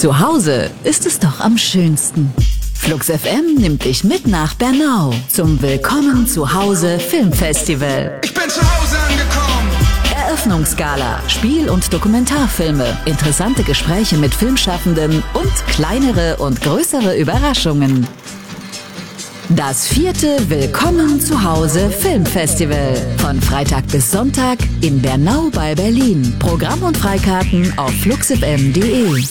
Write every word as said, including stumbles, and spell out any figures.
Zu Hause ist es doch am schönsten. Flux F M nimmt dich mit nach Bernau zum Willkommen zu Hause Filmfestival. Ich bin zu Hause angekommen. Eröffnungsgala, Spiel- und Dokumentarfilme, interessante Gespräche mit Filmschaffenden und kleinere und größere Überraschungen. Das vierte Willkommen zu Hause Filmfestival. Von Freitag bis Sonntag in Bernau bei Berlin. Programm und Freikarten auf flux f m punkt d e.